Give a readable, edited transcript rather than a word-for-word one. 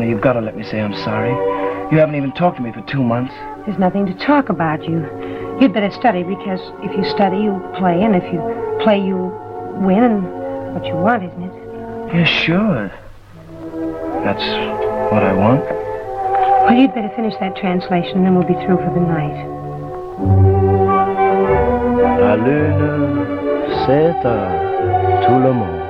honey, you've got to let me say I'm sorry. You haven't even talked to me for 2 months. There's nothing to talk about, you. You'd better study, because if you study, you play, and if you play, you win, and what you want, isn't it? Yeah, sure. That's what I want. Well, you'd better finish that translation, and then we'll be through for the night. La lune, c'est à tout le monde.